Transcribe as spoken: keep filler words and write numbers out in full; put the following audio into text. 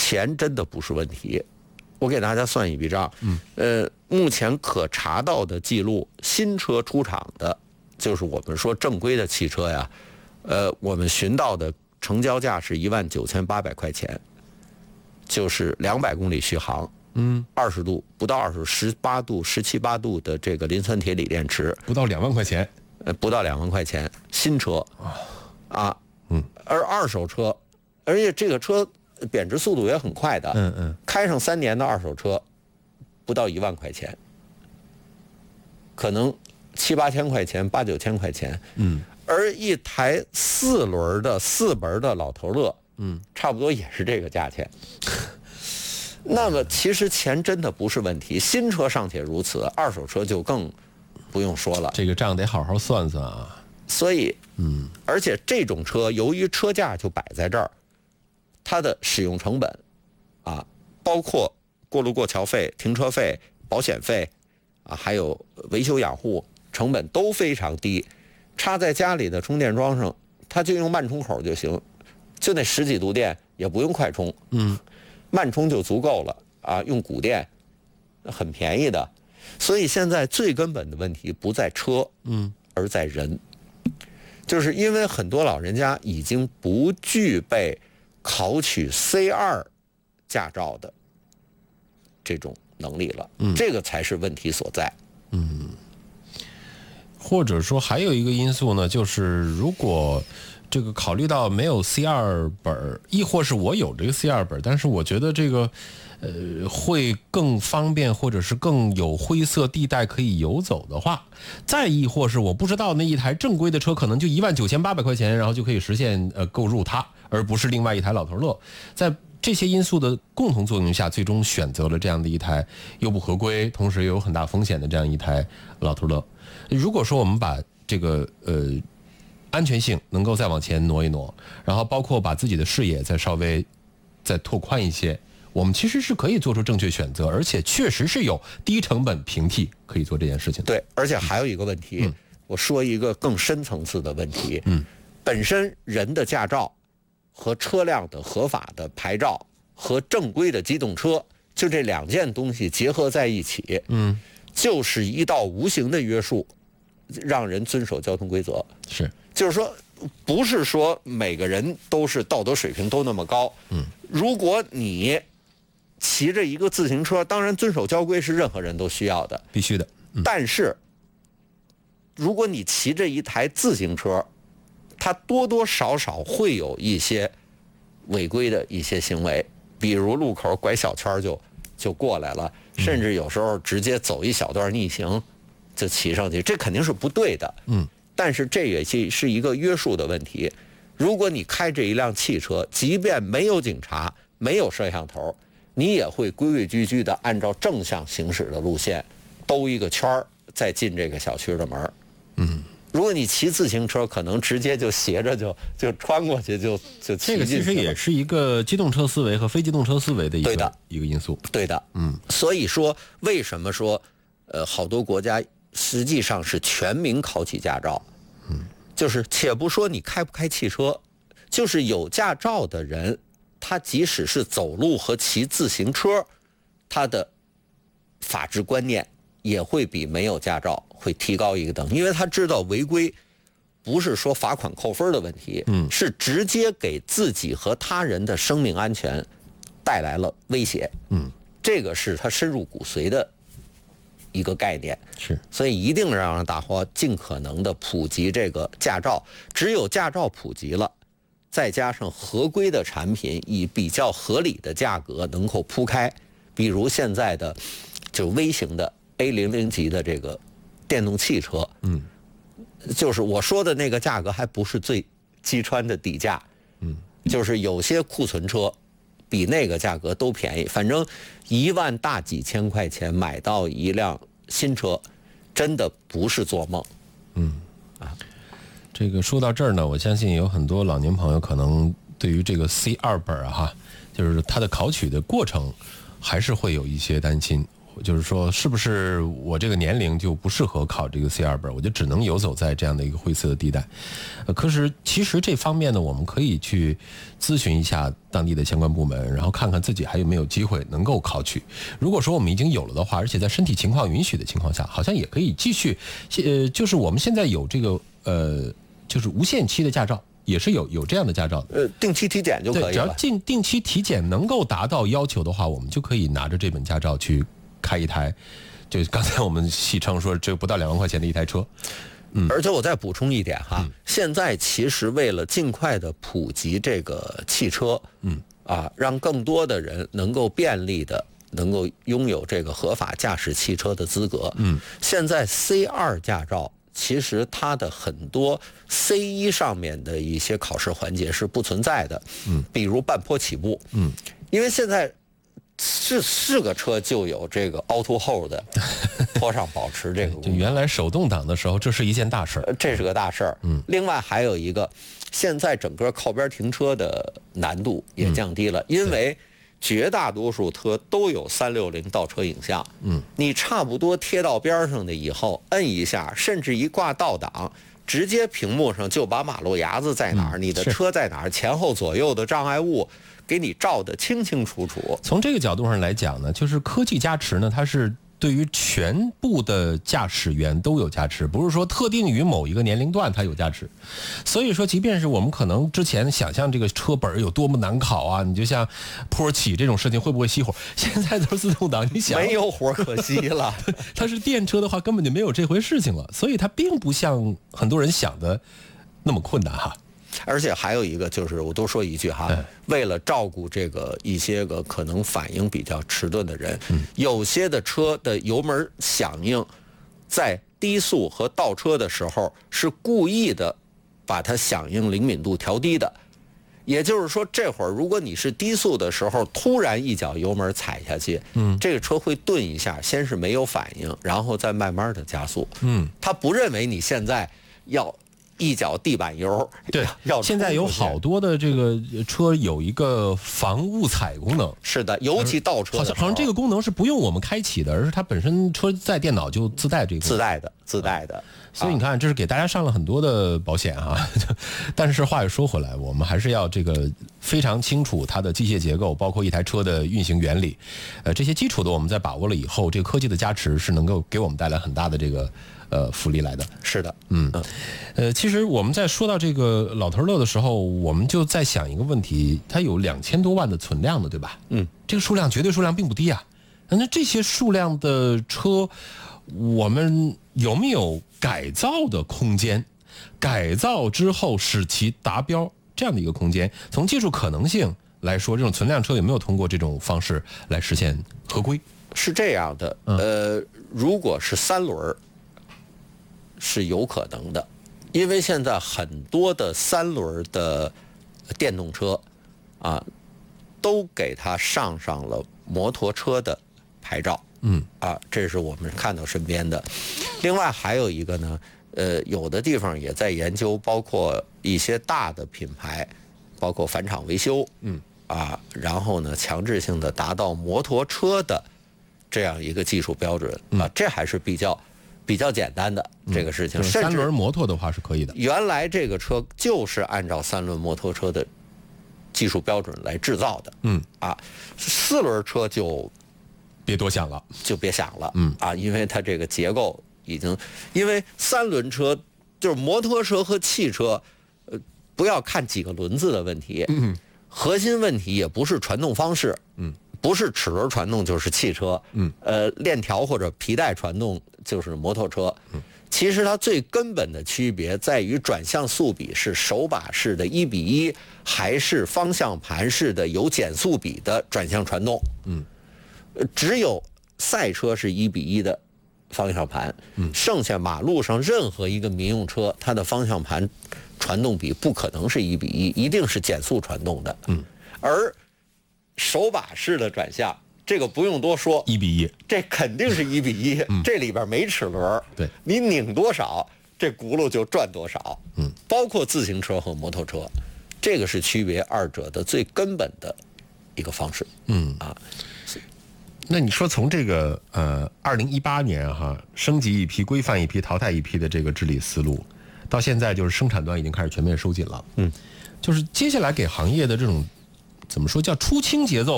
钱真的不是问题。我给大家算一笔账，嗯，呃，目前可查到的记录，新车出厂的，就是我们说正规的汽车呀，呃，我们寻到的成交价是一万九千八百块钱，就是两百公里续航，嗯，二十度不到二十，十八度、十七八度的这个磷酸铁锂电池， 不到两万块钱， 呃，不到两万块钱，新车，啊，嗯，而二手车，而且这个车贬值速度也很快的， 嗯嗯， 开上三年的二手车，不到一万块钱，可能七八千块钱、八九千块钱，嗯，而一台四轮的四门的老头乐，嗯，差不多也是这个价钱。那么其实钱真的不是问题，新车尚且如此，二手车就更不用说了。 这个账得好好算算啊。 所以，嗯，而且这种车由于车价就摆在这儿，它的使用成本，啊，包括过路过桥费、停车费、保险费，啊，还有维修养护成本都非常低。插在家里的充电桩上，它就用慢充口就行，就那十几度电，也不用快充，嗯，慢充就足够了啊。用骨电，很便宜的。所以现在最根本的问题不在车，嗯，而在人，就是因为很多老人家已经不具备考取 C 二 驾照的这种能力了，嗯，这个才是问题所在。 嗯，或者说还有一个因素呢，就是如果这个考虑到没有 C 二 本，亦或是我有这个 C 二 本，但是我觉得这个呃会更方便，或者是更有灰色地带可以游走的话，再亦或是我不知道那一台正规的车可能就一万九千八百块钱，然后就可以实现呃购入它，而不是另外一台老头乐。在这些因素的共同作用下，最终选择了这样的一台又不合规，同时又有很大风险的这样一台老头乐。如果说我们把这个呃安全性能够再往前挪一挪，然后包括把自己的视野再稍微再拓宽一些，我们其实是可以做出正确选择，而且确实是有低成本平替可以做这件事情的。 对，而且还有一个问题，嗯，我说一个更深层次的问题， 嗯， 本身人的驾照和车辆的合法的牌照和正规的机动车，就这两件东西结合在一起， 嗯， 就是一道无形的约束，让人遵守交通规则。 是， 就是说，不是说每个人都是道德水平都那么高。 嗯， 如果你骑着一个自行车，当然遵守交规是任何人都需要的， 必须的。 嗯，但是，如果你骑着一台自行车，它多多少少会有一些违规的一些行为，比如路口拐小圈就就过来了，甚至有时候直接走一小段逆行就骑上去，这肯定是不对的。 嗯， 但是这也是一个约束的问题。如果你开这一辆汽车，即便没有警察，没有摄像头，你也会规规矩矩的按照正向行驶的路线兜一个圈儿，再进这个小区的门。 嗯。 如果你骑自行车，可能直接就斜着就就穿过去，就就骑进去了。 这个其实也是一个机动车思维和非机动车思维的一个对的一个因素。 对的， 嗯。 所以说，为什么说，呃，好多国家实际上是全民考取驾照？ 嗯， 就是且不说你开不开汽车，就是有驾照的人，他即使是走路和骑自行车，他的法治观念也会比没有驾照会提高一个等，因为他知道违规不是说罚款扣分的问题， 嗯， 是直接给自己和他人的生命安全带来了威胁， 嗯， 这个是他深入骨髓的一个概念， 是， 所以一定让大伙尽可能的普及这个驾照，只有驾照普及了，再加上合规的产品以比较合理的价格能够铺开，比如现在的就微型的 A 零零 级的这个电动汽车， 嗯， 就是我说的那个价格还不是最击穿的底价， 嗯， 就是有些库存车比那个价格都便宜，反正一万大几千块钱买到一辆新车，真的不是做梦。 嗯，啊，这个说到这儿呢，我相信有很多老年朋友可能对于这个 C 二 本啊，哈，就是它的考取的过程还是会有一些担心。 就是说是不是我这个年龄就不适合考这个 C 二 本，我就只能游走在这样的一个灰色的地带。呃，可是其实这方面呢，我们可以去咨询一下当地的相关部门，然后看看自己还有没有机会能够考取。如果说我们已经有了的话，而且在身体情况允许的情况下，好像也可以继续。呃，就是我们现在有这个呃，就是无限期的驾照。也是有有这样的驾照的， 呃，定期体检就可以了。 只要定定期体检能够达到要求的话，我们就可以拿着这本驾照去开一台，就刚才我们戏称说这不到两万块钱的一台车。 嗯，而且我再补充一点哈，嗯、现在其实为了尽快的普及这个汽车，嗯啊，让更多的人能够便利的能够拥有这个合法驾驶汽车的资格，嗯，现在 C 二 驾照。其实它的很多 C 一 上面的一些考试环节是不存在的，嗯，比如半坡起步，嗯，因为现在是是个车就有这个 auto hold 坡上保持这个功能， 就原来手动挡的时候，这是一件大事儿， 这是个大事儿，嗯，另外还有一个，现在整个靠边停车的难度也降低了，嗯、因为。绝大多数车都有三六零倒车影像，嗯，你差不多贴到边上的以后，摁一下，甚至一挂倒档，直接屏幕上就把马路牙子在哪儿，嗯、你的车在哪儿，前后左右的障碍物，给你照得清清楚楚。 从这个角度上来讲呢，就是科技加持呢，它是对于全部的驾驶员都有加持，不是说特定于某一个年龄段它有加持。所以说，即便是我们可能之前想象这个车本有多么难考啊，你就像坡起这种事情会不会熄火，现在都是自动挡，你想没有火可熄了。 它是电车的话，根本就没有这回事情了，所以它并不像很多人想的那么困难哈。 而且还有一个就是，我多说一句哈，为了照顾这个一些个可能反应比较迟钝的人，嗯、有些的车的油门响应，在低速和倒车的时候是故意的，把它响应灵敏度调低的。也就是说，这会儿如果你是低速的时候突然一脚油门踩下去，嗯，这个车会顿一下，先是没有反应，然后再慢慢的加速。嗯，他不认为你现在要。一脚地板油， 对，现在有好多的这个车有一个防误踩功能。 是的，尤其倒车的时候， 好像好像这个功能是不用我们开启的，而是它本身车载电脑就自带这个。 自带的，自带的。 所以你看，这是给大家上了很多的保险哈。但是话又说回来，我们还是要这个非常清楚它的机械结构，包括一台车的运行原理，呃，这些基础的我们在把握了以后，这个科技的加持是能够给我们带来很大的这个。呃，福利来的。 是的， 嗯，呃，其实我们在说到这个老头乐的时候，我们就在想一个问题，它有两千多万的存量的，对吧？嗯，这个数量绝对数量并不低啊。那这些数量的车，我们有没有改造的空间？改造之后使其达标这样的一个空间？从技术可能性来说，这种存量车有没有通过这种方式来实现合规？ 是这样的，呃，如果是三轮是有可能的，因为现在很多的三轮的电动车啊，都给它上上了摩托车的牌照。嗯，啊，这是我们看到身边的。另外还有一个呢，呃，有的地方也在研究，包括一些大的品牌，包括返厂维修，嗯，啊，然后呢，强制性的达到摩托车的这样一个技术标准啊，这还是比较。比较简单的这个事情， 嗯、三轮摩托的话是可以的。 原来这个车就是按照三轮摩托车的技术标准来制造的。嗯啊，四轮车就别多想了， 就别想了。嗯啊，因为它这个结构已经，因为三轮车就是摩托车和汽车，呃，不要看几个轮子的问题，嗯，核心问题也不是传动方式，嗯。不是齿轮传动就是汽车，嗯，呃，链条或者皮带传动就是摩托车。嗯，其实它最根本的区别在于转向速比是手把式的一比一，还是方向盘式的有减速比的转向传动。嗯，只有赛车是一比一的方向盘，嗯，剩下马路上任何一个民用车，它的方向盘传动比不可能是一比一，一定是减速传动的。嗯，而手把式的转向，这个不用多说， 一比一， 这肯定是一比一、嗯。这里边没齿轮， 对， 你拧多少，这轱辘就转多少。嗯，包括自行车和摩托车，这个是区别二者的最根本的一个方式。嗯啊， 那你说从这个呃二零一八年哈升级一批、规范一批、淘汰一批的这个治理思路，到现在就是生产端已经开始全面收紧了。 嗯， 就是接下来给行业的这种怎么说叫出清节奏